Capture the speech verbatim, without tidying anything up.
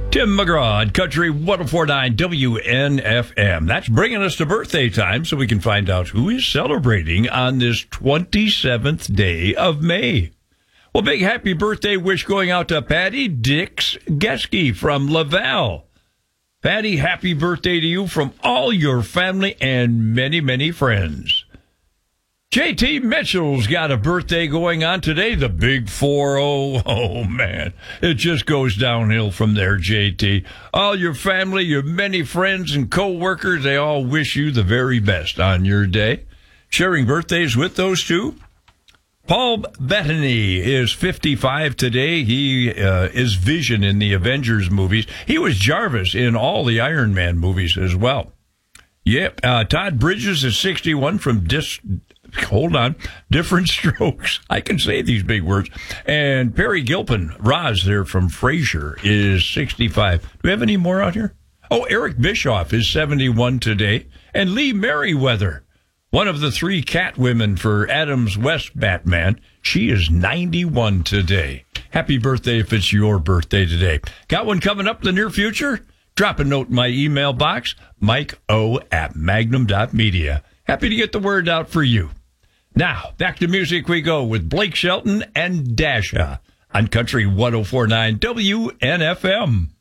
Tim McGraw on Country one oh four point nine W N F M. That's bringing us to birthday time so we can find out who is celebrating on this twenty-seventh day of May. Well, big happy birthday wish going out to Patty Dix Geske from Laval. Patty, happy birthday to you from all your family and many, many friends. J T Mitchell's got a birthday going on today, the big four oh. Oh, man, it just goes downhill from there, J T. All your family, your many friends and co-workers, they all wish you the very best on your day. Sharing birthdays with those two, Paul Bettany is fifty-five today. He uh, is Vision in the Avengers movies. He was Jarvis in all the Iron Man movies as well. Yep, uh, Todd Bridges is sixty-one from Dis... Hold on. Different Strokes. I can say these big words. And Perry Gilpin, Roz there from Frasier, is sixty-five. Do we have any more out here? Oh, Eric Bischoff is seventy-one today. And Lee Merriweather, one of the three Catwomen for Adams West Batman, she is ninety-one today. Happy birthday if it's your birthday today. Got one coming up in the near future? Drop a note in my email box, Mike O at magnum dot media. Happy to get the word out for you. Now, back to music we go with Blake Shelton and Dasha on Country one oh four point nine W N F M.